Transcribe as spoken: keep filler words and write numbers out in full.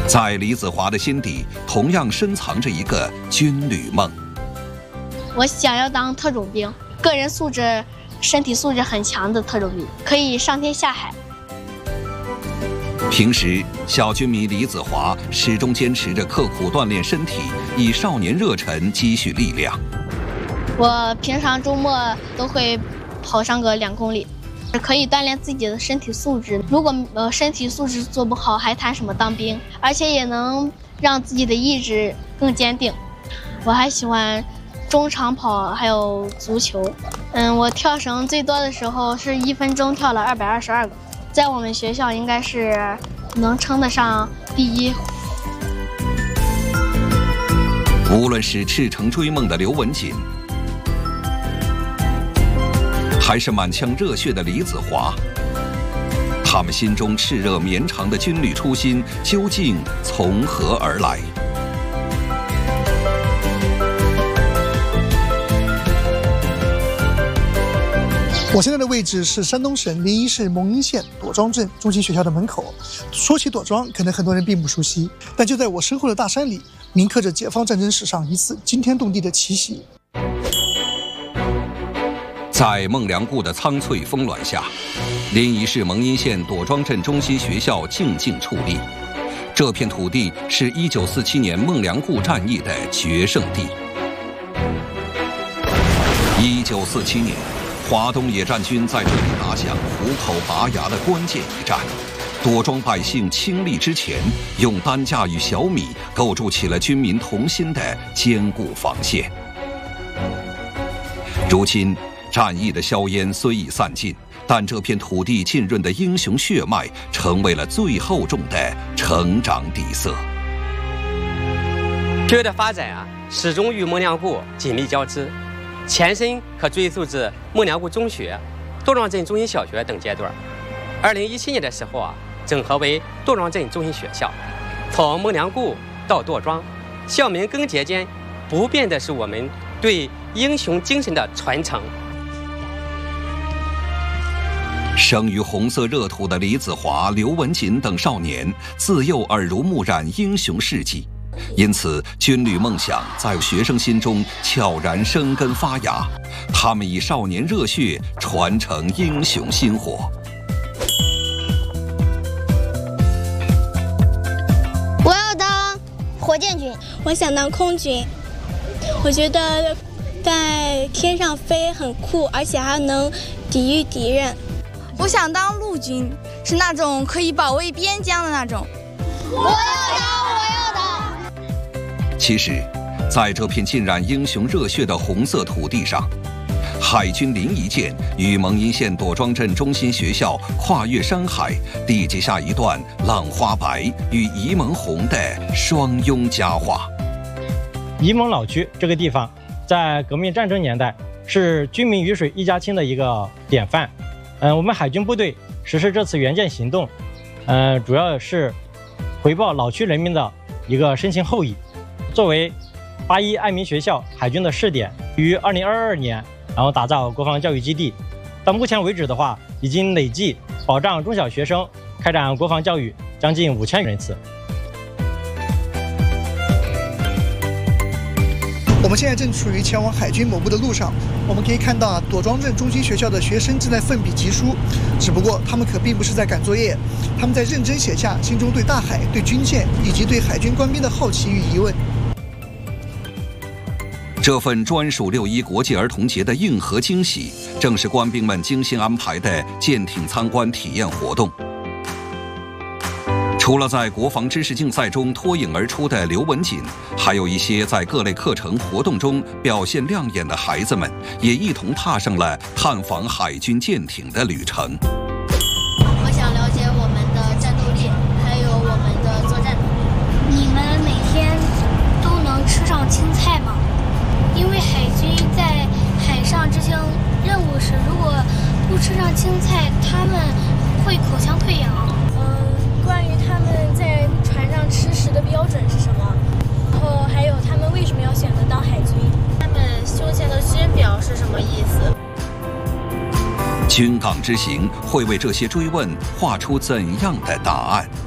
在李子华的心底，同样深藏着一个军旅梦。 我想要当特种兵，个人素质、身体素质很强的特种兵，可以上天下海。 平时，小军迷李子华始终坚持着刻苦锻炼身体，以少年热忱积蓄力量。 我平常周末都会跑上个两公里，可以锻炼自己的身体素质。如果呃身体素质做不好，还谈什么当兵？而且也能让自己的意志更坚定。我还喜欢中长跑，还有足球。嗯，我跳绳最多的时候是一分钟跳了二百二十二个，在我们学校应该是能称得上第一。 无论是赤诚追梦的刘文锦，还是满腔热血的李子华，他们心中炽热绵长的军旅初心究竟从何而来？ 我现在的位置是山东省临沂市蒙阴县朵庄镇中心学校的门口。说起朵庄，可能很多人并不熟悉，但就在我身后的大山里，铭刻着解放战争史上一次惊天动地的奇袭。 在孟良崮的苍翠峰峦下，临沂市蒙阴县朵庄镇中心学校静静矗立。这片土地是一九四七年孟良崮战役的决胜地。一九四七年，华东野战军在这里打响虎口拔牙的关键一战。朵庄百姓倾力之前，用担架与小米构筑起了军民同心的坚固防线。如今，战役的硝烟虽已散尽，但这片土地浸润的英雄血脉成为了最厚重的成长底色。 学的发展啊，始终与孟良崮紧密交织，前身可追溯至孟良崮中学、朵庄镇中心小学等阶段。二零一七年的时候啊，整合为朵庄镇中心学校。从孟良崮到朵庄，校名更迭间，不变的是我们对英雄精神的传承。 生于红色热土的李子华、刘文锦等少年，自幼耳濡目染英雄事迹，因此军旅梦想在学生心中悄然生根发芽。他们以少年热血传承英雄心火。 我要当火箭军， 我想当空军。我觉得在天上飞很酷，而且还能抵御敌人。 我想当陆军，是那种可以保卫边疆的那种。 我要当，我要当。 其实，在这片浸染英雄热血的红色土地上，海军临沂舰与蒙阴县朵庄镇中心学校跨越山海，缔结下一段浪花白与沂蒙红的双拥佳话。 沂蒙老区这个地方，在革命战争年代是军民鱼水一家亲的一个典范。嗯，我们海军部队实施这次援建行动，嗯，主要是回报老区人民的一个深情厚谊。作为八一爱民学校海军的试点，于二零二二年，然后打造国防教育基地。到目前为止的话，已经累计保障中小学生开展国防教育将近五千人次。 我们现在正处于前往海军某部的路上，我们可以看到啊，朵庄镇中心学校的学生正在奋笔疾书，只不过他们可并不是在赶作业，他们在认真写下心中对大海、对军舰以及对海军官兵的好奇与疑问。 这份专属六一国际儿童节的硬核惊喜，正是官兵们精心安排的舰艇参观体验活动。除了在国防知识竞赛中脱颖而出的刘文锦，还有一些在各类课程活动中表现亮眼的孩子们，也一同踏上了探访海军舰艇的旅程。 我想了解我们的战斗力，还有我们的作战。 你们每天都能吃上青菜吗？因为海军在海上执行任务时，如果不吃上青菜，他们会口腔溃疡。 关于他们在船上吃食的标准是什么？然后还有他们为什么要选择当海军？ 他们胸前的军表是什么意思？ 军港之行会为这些追问画出怎样的答案？